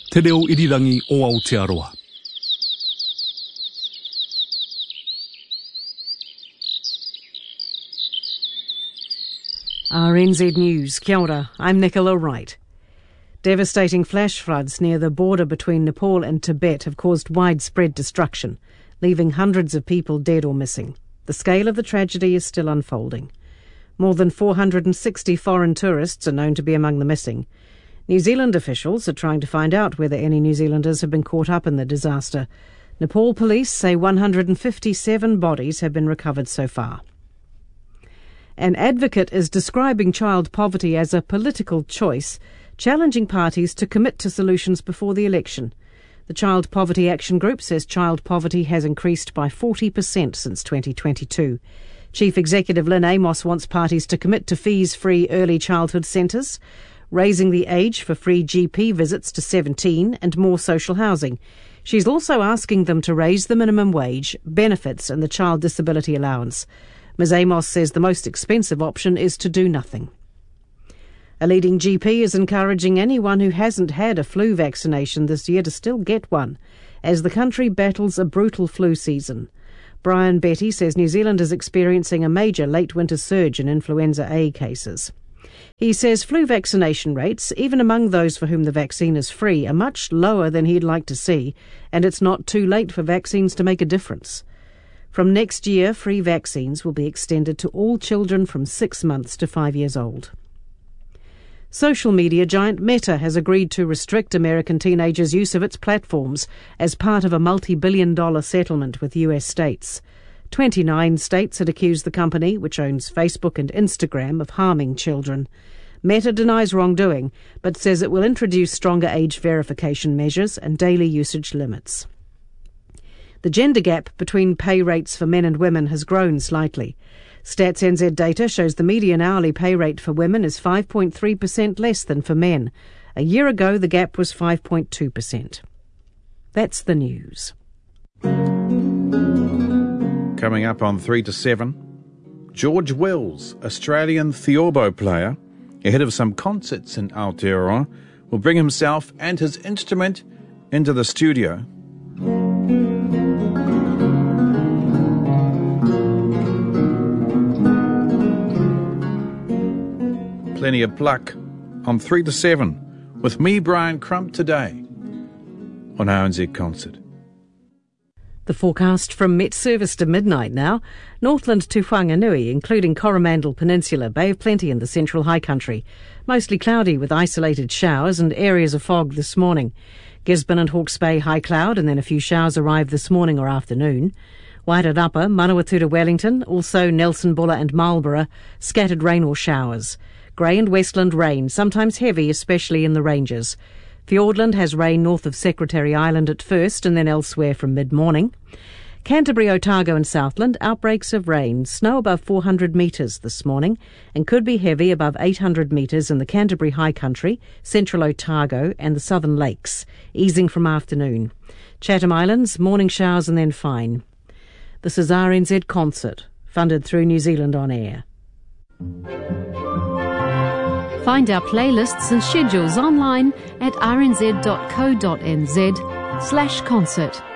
Te reo irirangi o Aotearoa. RNZ News, kia ora, I'm Nicola Wright. Devastating flash floods near the border between Nepal and Tibet have caused widespread destruction, leaving hundreds of people dead or missing. The scale of the tragedy is still unfolding. More than 460 foreign tourists are known to be among the missing. New Zealand officials are trying to find out whether any New Zealanders have been caught up in the disaster. Nepal police say 157 bodies have been recovered so far. An advocate is describing child poverty as a political choice, challenging parties to commit to solutions before the election. The Child Poverty Action Group says child poverty has increased by 40% since 2022. Chief Executive Lynn Amos wants parties to commit to fees-free early childhood centres, raising the age for free GP visits to 17 and more social housing. She's also asking them to raise the minimum wage, benefits and the child disability allowance. Ms Amos says the most expensive option is to do nothing. A leading GP is encouraging anyone who hasn't had a flu vaccination this year to still get one, as the country battles a brutal flu season. Brian Betty says New Zealand is experiencing a major late winter surge in influenza A cases. He says flu vaccination rates, even among those for whom the vaccine is free, are much lower than he'd like to see, and it's not too late for vaccines to make a difference. From next year, free vaccines will be extended to all children from 6 months to 5 years old. Social media giant Meta has agreed to restrict American teenagers' use of its platforms as part of a multi-billion-dollar settlement with US states. 29 states had accused the company, which owns Facebook and Instagram, of harming children. Meta denies wrongdoing, but says it will introduce stronger age verification measures and daily usage limits. The gender gap between pay rates for men and women has grown slightly. Stats NZ data shows the median hourly pay rate for women is 5.3% less than for men. A year ago, the gap was 5.2%. That's the news. Coming up on 3 to 7, George Wills, Australian theorbo player, ahead of some concerts in Aotearoa, will bring himself and his instrument into the studio. Plenty of pluck on 3 to 7 with me, Brian Crump, today on RNZ Concert. The forecast from Met Service to midnight now. Northland to Whanganui, including Coromandel Peninsula, Bay of Plenty in the central high country. Mostly cloudy with isolated showers and areas of fog this morning. Gisborne and Hawke's Bay, high cloud, and then a few showers arrive this morning or afternoon. Waitarapa, Manawatu to Wellington, also Nelson Buller and Marlborough, scattered rain or showers. Grey and Westland rain, sometimes heavy, especially in the ranges. Fiordland has rain north of Secretary Island at first and then elsewhere from mid-morning. Canterbury, Otago and Southland, outbreaks of rain, snow above 400 metres this morning and could be heavy above 800 metres in the Canterbury High Country, central Otago and the Southern Lakes, easing from afternoon. Chatham Islands, morning showers and then fine. This is RNZ Concert, funded through New Zealand On Air. Find our playlists and schedules online at rnz.co.nz/concert.